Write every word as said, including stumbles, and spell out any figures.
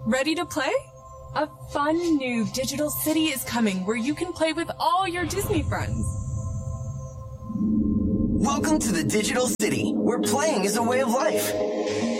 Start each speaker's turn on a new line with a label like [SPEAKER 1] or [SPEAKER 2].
[SPEAKER 1] Ready to play? A fun new digital city is coming where you can play with all your Disney friends.
[SPEAKER 2] Welcome to the digital city, where playing is a way of life.